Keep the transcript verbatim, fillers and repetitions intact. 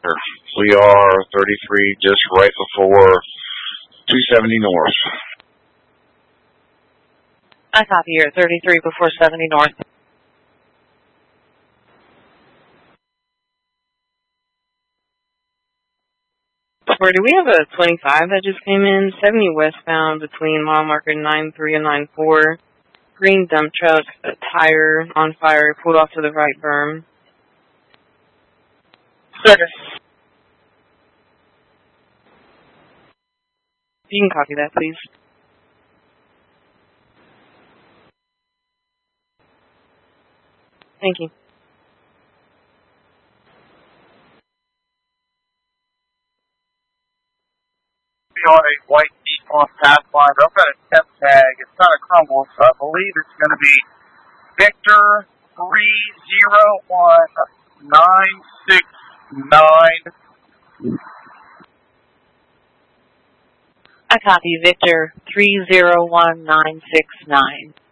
We are thirty-three, just right before two seventy north. I copy here, thirty-three before seventy north. Where do we have a twenty-five that just came in, seventy westbound between mile marker nine three and nine four. Green dump truck, a tire on fire, pulled off to the right berm. Sir. You can copy that, please. Thank you. We are a white Jeep on Pathfinder. I've got a temp tag. It's kind of crumbled, so I believe it's going to be Victor three zero one nine six nine. I copy Victor three zero one nine six nine.